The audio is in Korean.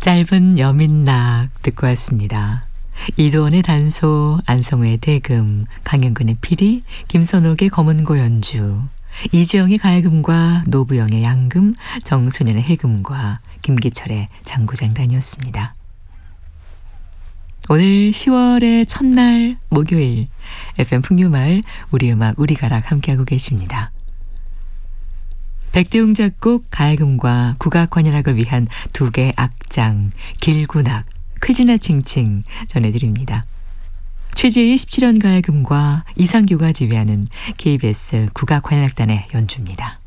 짧은 여민락 듣고 왔습니다. 이도원의 단소, 안성우의 대금, 강영근의 피리, 김선옥의 검은고 연주, 이지영의 가야금과 노부영의 양금, 정순현의 해금과 김기철의 장구장단이었습니다. 오늘 10월의 첫날 목요일 FM 풍류마을 우리음악 우리가락 함께하고 계십니다. 백대웅 작곡 가야금과 국악관현악을 위한 두 개의 악장 길군악 쾌지나 칭칭 전해드립니다. 최재의 17원 가야금과 이상규가 지휘하는 KBS 국악관현악단의 연주입니다.